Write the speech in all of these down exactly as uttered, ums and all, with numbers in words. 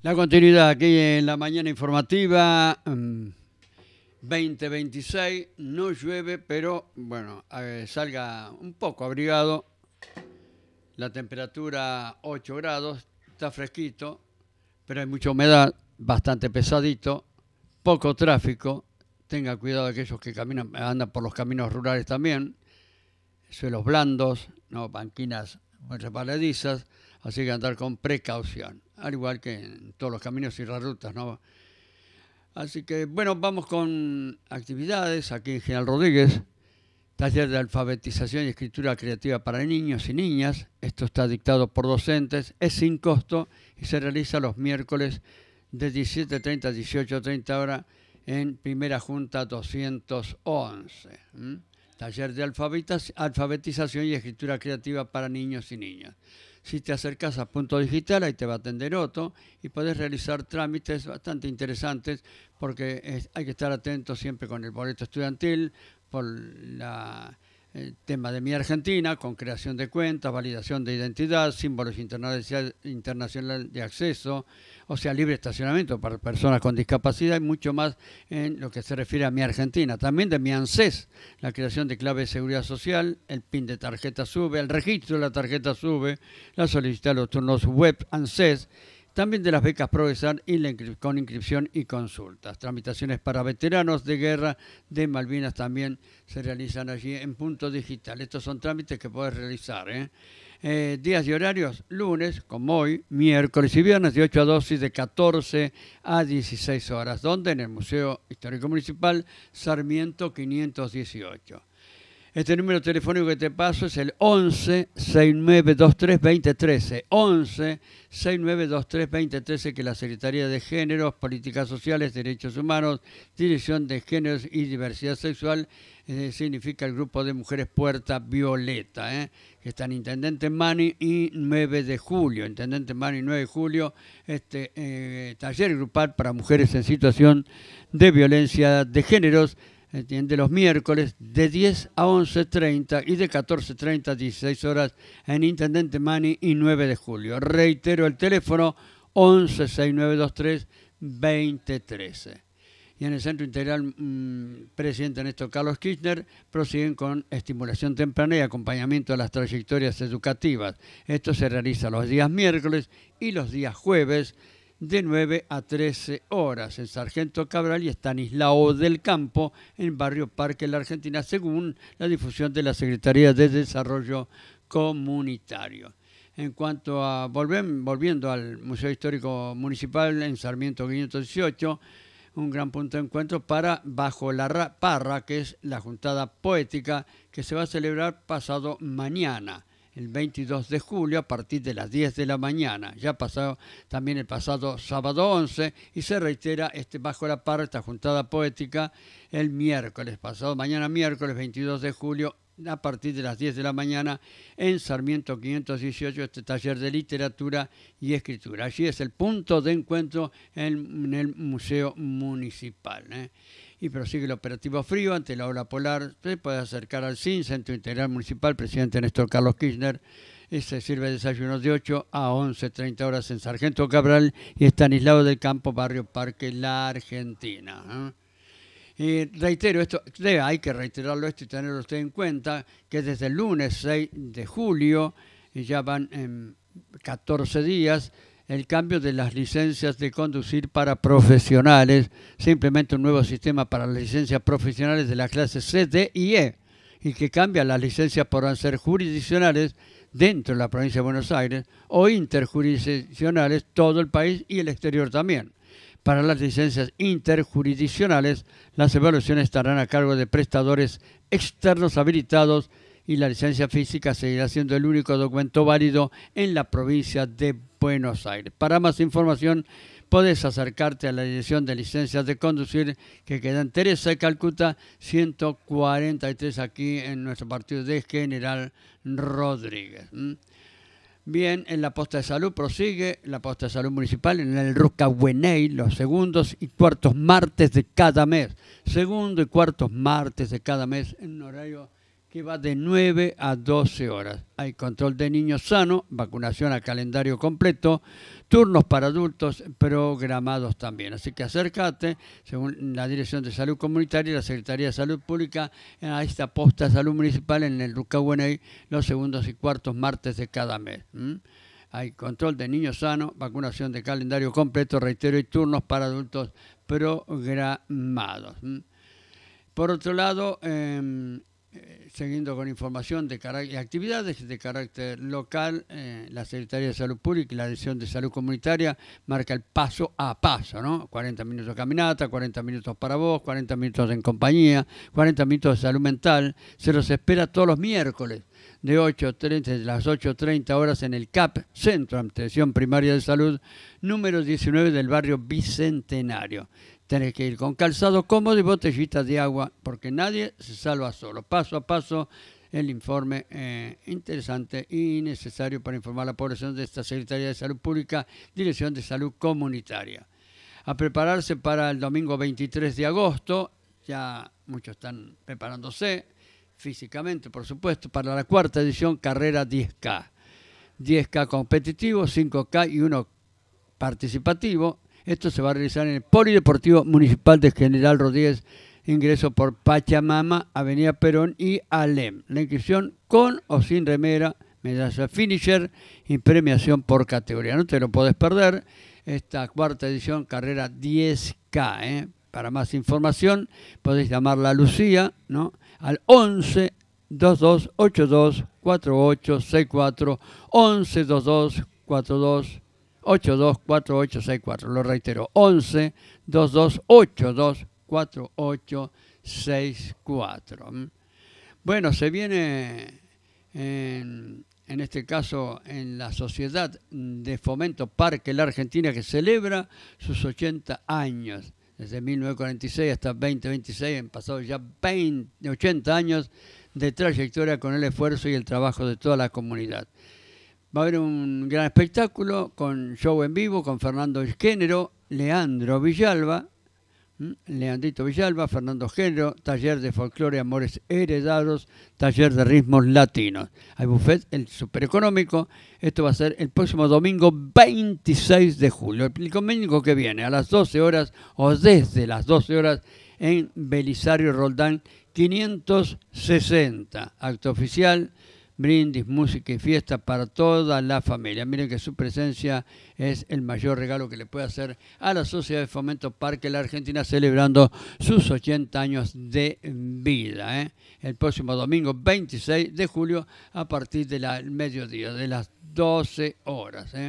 La continuidad aquí en la mañana informativa, veinte veintiséis, no llueve, pero bueno, eh, salga un poco abrigado, la temperatura ocho grados, está fresquito, pero hay mucha humedad, bastante pesadito, poco tráfico, tenga cuidado aquellos que caminan, andan por los caminos rurales también, suelos blandos, no banquinas muy resbaladizas, así que andar con precaución, al igual que en todos los caminos y las rutas, ¿no? Así que, bueno, vamos con actividades aquí en General Rodríguez, taller de alfabetización y escritura creativa para niños y niñas. Esto está dictado por docentes, es sin costo y se realiza los miércoles de diecisiete treinta a dieciocho treinta horas en Primera Junta doscientos once. ¿Mm? Taller de alfabetización y escritura creativa para niños y niñas. Si te acercas a Punto Digital, ahí te va a atender Otto y podés realizar trámites bastante interesantes porque es, hay que estar atento siempre con el boleto estudiantil, por la, el tema de Mi Argentina, con creación de cuentas, validación de identidad, símbolos internacionales de acceso, o sea, libre estacionamiento para personas con discapacidad y mucho más en lo que se refiere a Mi Argentina. También de Mi ANSES, la creación de clave de seguridad social, el PIN de tarjeta SUBE, el registro de la tarjeta SUBE, la solicitud de los turnos web ANSES, también de las becas Progresar y la inscri- con inscripción y consultas. Tramitaciones para veteranos de guerra de Malvinas también se realizan allí en Punto Digital. Estos son trámites que podés realizar, ¿eh? Eh, días y horarios, lunes, como hoy, miércoles y viernes de ocho a doce y de catorce a dieciséis horas. ¿Dónde? En el Museo Histórico Municipal Sarmiento quinientos dieciocho. Este número telefónico que te paso es el once, sesenta y nueve veintitrés, veinte trece. once, sesenta y nueve veintitrés, veinte trece, que la Secretaría de Géneros, Políticas Sociales, Derechos Humanos, Dirección de Géneros y Diversidad Sexual, eh, significa el Grupo de Mujeres Puerta Violeta, eh, que está en Intendente Mani y nueve de julio. Intendente Mani, nueve de julio, este eh, taller grupal para mujeres en situación de violencia de géneros, de los miércoles de diez a once treinta y de catorce treinta a dieciséis horas en Intendente Mani y nueve de julio. Reitero el teléfono once, sesenta y nueve veintitrés, veinte trece. Y en el Centro Integral mmm, Presidente Néstor Carlos Kirchner prosiguen con estimulación temprana y acompañamiento a las trayectorias educativas. Esto se realiza los días miércoles y los días jueves de nueve a trece horas en Sargento Cabral y Estanislao del Campo, en Barrio Parque La Argentina, según la difusión de la Secretaría de Desarrollo Comunitario. En cuanto a, volven, volviendo al Museo Histórico Municipal en Sarmiento quinientos dieciocho, un gran punto de encuentro para Bajo la Parra, que es la juntada poética que se va a celebrar pasado mañana, el veintidós de julio, a partir de las diez de la mañana. Ya pasó también el pasado sábado once y se reitera este Bajo la Parra, esta juntada poética, el miércoles, pasado mañana miércoles veintidós de julio, a partir de las diez de la mañana, en Sarmiento quinientos dieciocho, este taller de literatura y escritura. Allí es el punto de encuentro en, en el Museo Municipal, ¿eh? Y prosigue el operativo frío ante la ola polar. Se puede acercar al C I N, Centro Integral Municipal, presidente Néstor Carlos Kirchner. Y se sirve desayunos de ocho a once treinta horas en Sargento Cabral y Estanislao del Campo, Barrio Parque La Argentina, ¿eh? Y reitero, esto hay que reiterarlo esto y tenerlo usted en cuenta, que desde el lunes seis de julio, y ya van en catorce días, el cambio de las licencias de conducir para profesionales, simplemente un nuevo sistema para las licencias profesionales de la clase C, D y E, y que cambia las licencias podrán ser jurisdiccionales dentro de la provincia de Buenos Aires o interjurisdiccionales todo el país y el exterior también. Para las licencias interjurisdiccionales, las evaluaciones estarán a cargo de prestadores externos habilitados y la licencia física seguirá siendo el único documento válido en la provincia de Buenos Aires. Para más información, podés acercarte a la Dirección de Licencias de Conducir que queda en Teresa de Calcuta ciento cuarenta y tres, aquí en nuestro partido de General Rodríguez. ¿Mm? Bien, en la posta de salud prosigue, la posta de salud municipal en el Rucahueney, los segundos y cuartos martes de cada mes. Segundo y cuartos martes de cada mes en un horario que va de nueve a doce horas. Hay control de niños sanos, vacunación a calendario completo, turnos para adultos programados también. Así que acércate, según la Dirección de Salud Comunitaria y la Secretaría de Salud Pública, a esta posta de salud municipal en el Rucahueney los segundos y cuartos martes de cada mes. ¿Mm? Hay control de niños sanos, vacunación de calendario completo, reitero, y turnos para adultos programados. ¿Mm? Por otro lado, eh, Eh, siguiendo con información de y actividades de carácter local, eh, la Secretaría de Salud Pública y la Dirección de Salud Comunitaria marca el paso a paso, ¿no? cuarenta minutos de caminata, cuarenta minutos para vos, cuarenta minutos en compañía, cuarenta minutos de salud mental. Se los espera todos los miércoles de ocho treinta, de las ocho treinta horas en el C A P, Centro de Atención Primaria de Salud, número diecinueve del barrio Bicentenario. Tenés que ir con calzado cómodo y botellitas de agua, porque nadie se salva solo. Paso a paso, el informe eh, interesante y necesario para informar a la población de esta Secretaría de Salud Pública, Dirección de Salud Comunitaria. A prepararse para el domingo veintitrés de agosto, ya muchos están preparándose físicamente, por supuesto, para la cuarta edición Carrera diez K. diez K competitivo, cinco K y uno participativo. Esto se va a realizar en el Polideportivo Municipal de General Rodríguez, ingreso por Pachamama, Avenida Perón y Alem. La inscripción con o sin remera, medalla finisher y premiación por categoría. No te lo podés perder, esta cuarta edición, Carrera diez K. ¿eh? Para más información podéis llamarla a Lucía, ¿no? Al once veintidós ochenta y dos cuarenta y ocho sesenta y cuatro, once veintidós cuarenta y dos ochenta y dos cuarenta y ocho sesenta y cuatro. Lo reitero, once veintidós ochenta y dos cuarenta y ocho sesenta y cuatro. Bueno, se viene en, en este caso en la Sociedad de Fomento Parque La Argentina, que celebra sus ochenta años. Desde mil novecientos cuarenta y seis hasta dos mil veintiséis han pasado ya veinte, ochenta años de trayectoria con el esfuerzo y el trabajo de toda la comunidad. Va a haber un gran espectáculo con show en vivo con Fernando Género, Leandro Villalba, ¿m? Leandrito Villalba, Fernando Género, taller de folclore Amores Heredados, taller de ritmos latinos. Hay buffet, el supereconómico. Esto va a ser el próximo domingo veintiséis de julio. El domingo que viene a las doce horas o desde las doce horas en Belisario Roldán quinientos sesenta. Acto oficial. Brindis, música y fiesta para toda la familia. Miren que su presencia es el mayor regalo que le puede hacer a la Sociedad de Fomento Parque La Argentina, celebrando sus ochenta años de vida. ¿eh? El próximo domingo veintiséis de julio a partir del mediodía, de las doce horas. ¿eh?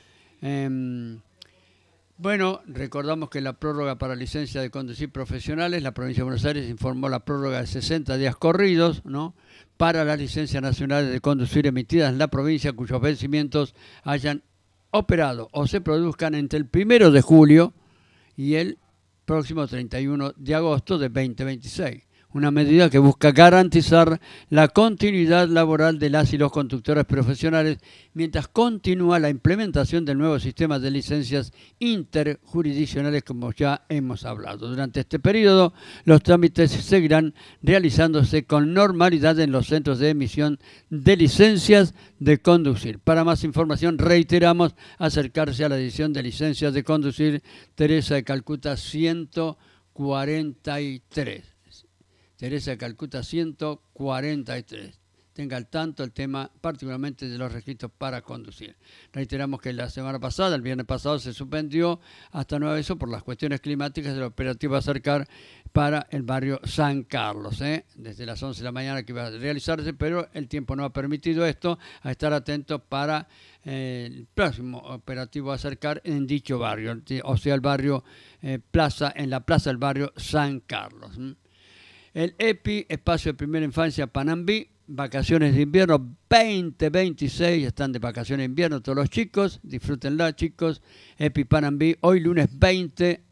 Eh, Bueno, recordamos que la prórroga para licencia de conducir profesionales, la provincia de Buenos Aires informó la prórroga de sesenta días corridos, ¿no? Para las licencias nacionales de conducir emitidas en la provincia cuyos vencimientos hayan operado o se produzcan entre el primero de julio y el próximo treinta y uno de agosto de dos mil veintiséis. Una medida que busca garantizar la continuidad laboral de las y los conductores profesionales mientras continúa la implementación del nuevo sistema de licencias interjurisdiccionales, como ya hemos hablado. Durante este periodo, los trámites seguirán realizándose con normalidad en los centros de emisión de licencias de conducir. Para más información, reiteramos acercarse a la edición de licencias de conducir Teresa de Calcuta ciento cuarenta y tres. Teresa de Calcuta ciento cuarenta y tres. Tenga al tanto el tema particularmente de los registros para conducir. Reiteramos que la semana pasada, el viernes pasado, se suspendió hasta nuevo aviso por las cuestiones climáticas del operativo Acercar para el barrio San Carlos. ¿eh? Desde las once de la mañana que iba a realizarse, pero el tiempo no ha permitido esto, a estar atentos para eh, el próximo operativo Acercar en dicho barrio, o sea, el barrio eh, Plaza, en la plaza del barrio San Carlos. ¿eh? El E P I, Espacio de Primera Infancia Panambí, vacaciones de invierno veinte veintiséis, están de vacaciones de invierno todos los chicos, disfrútenla chicos. E P I Panambí, hoy lunes veinte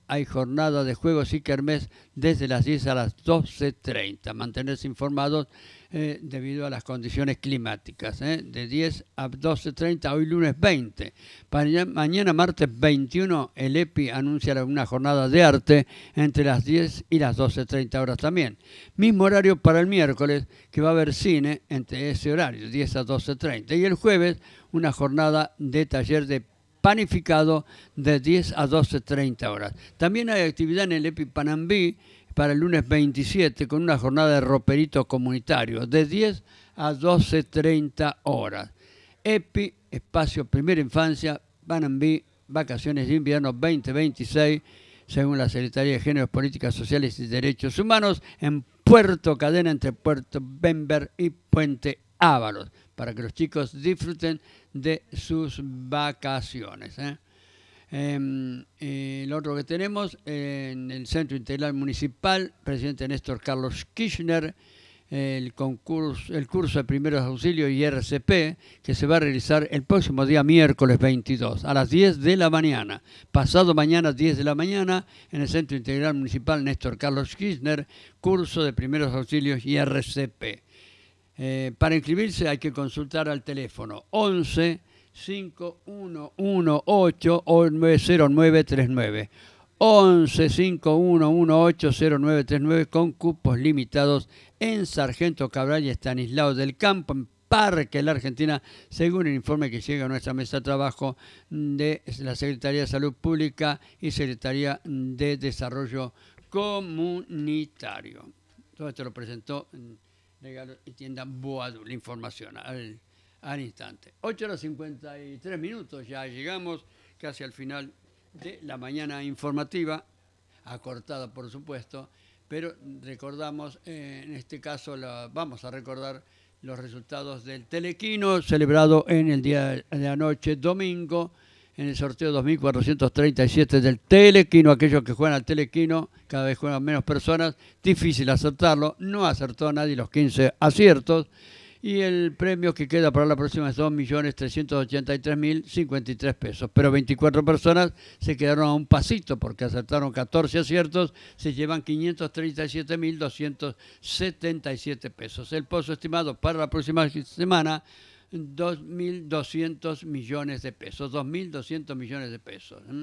hay jornada de juegos y kermés desde las diez a las doce treinta. Mantenerse informados eh, debido a las condiciones climáticas. Eh, de diez a doce treinta, hoy lunes veinte. Para mañana martes veintiuno, el E P I anuncia una jornada de arte entre las diez y las doce treinta horas también. Mismo horario para el miércoles, que va a haber cine entre ese horario, diez a doce treinta. Y el jueves, una jornada de taller de panificado de diez a doce treinta horas. También hay actividad en el E P I Panambí para el lunes veintisiete con una jornada de roperito comunitario de diez a doce treinta horas. E P I, Espacio Primera Infancia, Panambí, Vacaciones de Invierno veinte veintiséis, según la Secretaría de Género, Políticas Sociales y Derechos Humanos, en Puerto Cadena, entre Puerto Bember y Puente Ávalos, para que los chicos disfruten de sus vacaciones. ¿eh? Eh, eh, lo otro que tenemos eh, en el Centro Integral Municipal, presidente Néstor Carlos Kirchner, el concurso, el curso de primeros auxilios y R C P, que se va a realizar el próximo día miércoles veintidós a las diez de la mañana. Pasado mañana diez de la mañana en el Centro Integral Municipal Néstor Carlos Kirchner, curso de primeros auxilios y R C P. Eh, para inscribirse hay que consultar al teléfono once, cinco uno uno ocho nueve cero nueve tres nueve. once, cinco uno uno ocho cero nueve tres nueve con cupos limitados en Sargento Cabral y Estanislao del Campo, en Parque La Argentina, según el informe que llega a nuestra mesa de trabajo de la Secretaría de Salud Pública y Secretaría de Desarrollo Comunitario. Todo esto lo presentó Regalo y Tienda Boadú, la información al, al instante. ocho horas cincuenta y tres minutos, ya llegamos casi al final de la mañana informativa, acortada por supuesto, pero recordamos, eh, en este caso la, vamos a recordar los resultados del Telequino celebrado en el día de anoche, domingo, en el sorteo dos mil cuatrocientos treinta y siete del Telequino. Aquellos que juegan al Telequino, cada vez juegan menos personas, difícil acertarlo, no acertó nadie los quince aciertos, y el premio que queda para la próxima es dos millones trescientos ochenta y tres mil cincuenta y tres pesos, pero veinticuatro personas se quedaron a un pasito porque acertaron catorce aciertos, se llevan quinientos treinta y siete mil doscientos setenta y siete pesos. El pozo estimado para la próxima semana, dos mil doscientos millones de pesos, dos mil doscientos millones de pesos. ¿eh?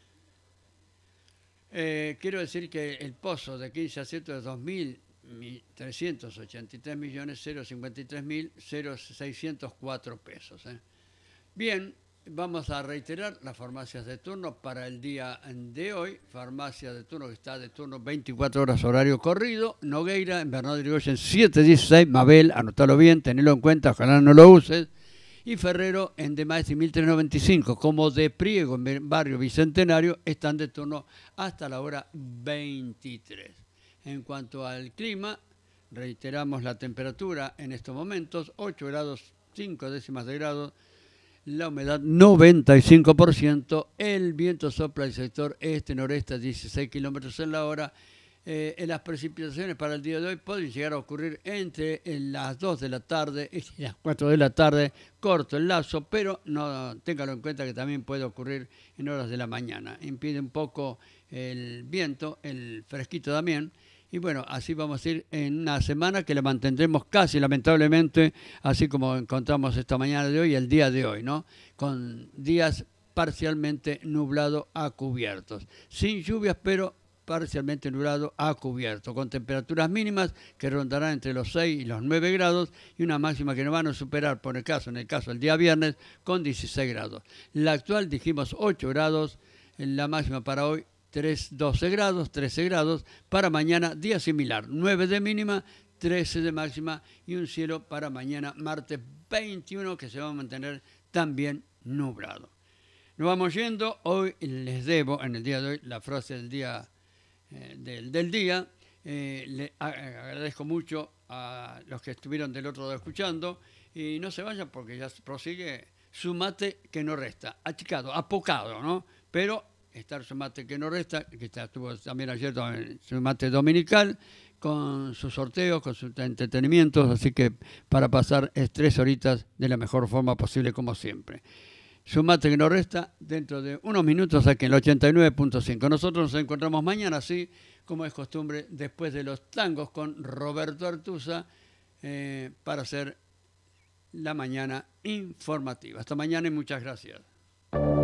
Eh, quiero decir que el pozo de quince aciertos es dos mil trescientos ochenta y tres millones cero cincuenta y tres mil seiscientos cuatro pesos. ¿eh? Bien, vamos a reiterar las farmacias de turno para el día de hoy. Farmacia de turno que está de turno veinticuatro horas horario corrido. Nogueira, en Bernardo Irigoyen setecientos dieciséis, Mabel, anótalo bien, tenelo en cuenta, ojalá no lo uses. Y Ferrero en De Maestri mil trescientos noventa y cinco, como de Priego en Barrio Bicentenario, están de turno hasta la hora veintitrés. En cuanto al clima, reiteramos la temperatura en estos momentos, ocho grados cinco décimas de grado, la humedad noventa y cinco por ciento, el viento sopla el sector este-noreste a dieciséis kilómetros en la hora. Eh, en las precipitaciones para el día de hoy pueden llegar a ocurrir entre las dos de la tarde y las cuatro de la tarde, corto el lazo, pero no, téngalo en cuenta que también puede ocurrir en horas de la mañana. Impide un poco el viento, el fresquito también. Y bueno, así vamos a ir en una semana que la mantendremos casi, lamentablemente, así como encontramos esta mañana de hoy, el día de hoy, ¿no? Con días parcialmente nublados a cubiertos. Sin lluvias, pero parcialmente nublado a cubierto, con temperaturas mínimas que rondarán entre los seis y los nueve grados y una máxima que no van a superar, por el caso, en el caso del día viernes, con dieciséis grados. La actual dijimos ocho grados, la máxima para hoy tres, doce grados, trece grados, para mañana día similar, nueve de mínima, trece de máxima y un cielo para mañana martes veintiuno que se va a mantener también nublado. Nos vamos yendo, hoy les debo en el día de hoy la frase del día eh, del, del día, eh, le agradezco mucho a los que estuvieron del otro lado escuchando y no se vayan porque ya prosigue su mate que no resta, achicado, apocado, ¿no? Pero estar su mate que no resta, que estuvo también ayer su mate dominical, con sus sorteos, con sus entretenimientos, así que para pasar es tres horitas de la mejor forma posible como siempre. Sumate que no resta dentro de unos minutos aquí en el ochenta y nueve punto cinco. Nosotros nos encontramos mañana, así como es costumbre, después de los tangos con Roberto Artuza, eh, para hacer la mañana informativa. Hasta mañana y muchas gracias.